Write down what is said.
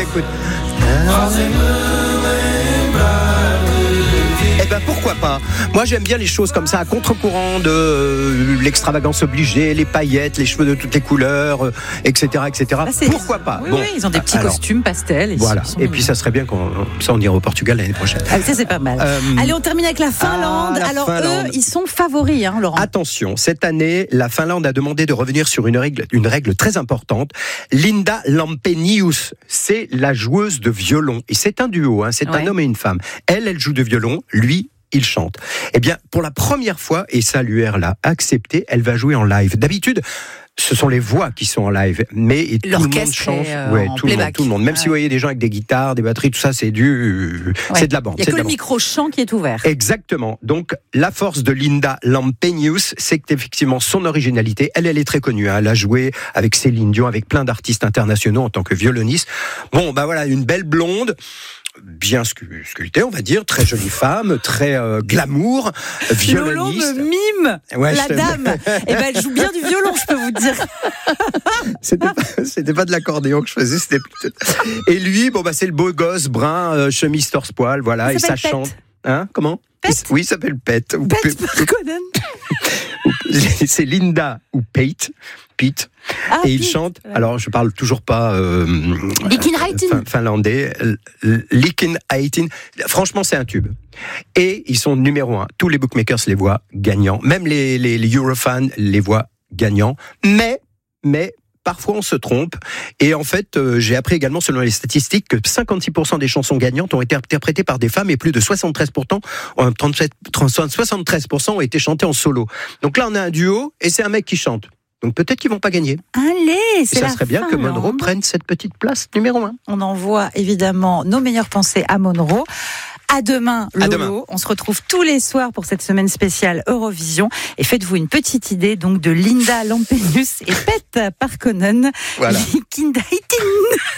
écoute. Eh ben pourquoi pas. Moi j'aime bien les choses comme ça, à contre-courant de l'extravagance obligée, les paillettes, les cheveux de toutes les couleurs, etc. etc. Pourquoi pas. Oui, ils ont des petits costumes pastels. Voilà. Et puis ça serait bien on ira au Portugal l'année prochaine. Ah, ça c'est pas mal. Allez, on termine avec la Finlande. Eux, ils sont favoris, Laurent. Attention, cette année, la Finlande a demandé de revenir sur une règle très importante. Linda Lampenius, c'est la joueuse de violon. Et c'est un duo, c'est un homme et une femme. Elle joue de violon, lui, il chante. Eh bien, pour la première fois, et ça l'UR l'a accepté, elle va jouer en live. D'habitude, ce sont les voix qui sont en live, mais tout le monde chante. Tout le monde. Même si vous voyez des gens avec des guitares, des batteries, tout ça, c'est c'est de la bande. Il n'y a que le micro-chant qui est ouvert. Exactement. Donc, la force de Linda Lampenius, c'est qu'effectivement, son originalité, elle est très connue. Elle a joué avec Céline Dion, avec plein d'artistes internationaux en tant que violoniste. Bon, voilà, une belle blonde, bien sculptée, on va dire, très jolie femme, très glamour, violoniste. Lolo me mime, la dame. Eh ben, elle joue bien du violon, je peux vous dire. C'était pas de l'accordéon que je faisais, c'était plutôt... Et lui, c'est le beau gosse brun, chemise torse-poil, voilà, et ça chante. Comment? Pete. Oui, il s'appelle Pete. Pete Parkkonen. C'est Linda ou Pete. Et il chante, alors je parle toujours pas finlandais, Likin-Aitin. Franchement, c'est un tube. Et ils sont numéro 1. Tous les bookmakers les voient gagnants. Même les Eurofans les voient gagnants. Mais, parfois on se trompe. Et en fait, j'ai appris également, selon les statistiques, que 56% des chansons gagnantes ont été interprétées par des femmes et plus de 73% ont été chantées en solo. Donc là, on a un duo et c'est un mec qui chante. Donc peut-être qu'ils vont pas gagner. Allez, c'est la fin. Et ça serait bien que Monroe prenne cette petite place numéro 1. On envoie évidemment nos meilleures pensées à Monroe. À demain, Lolo. On se retrouve tous les soirs pour cette semaine spéciale Eurovision. Et faites-vous une petite idée donc de Linda Lampenius et Pete Parkkonen. Voilà.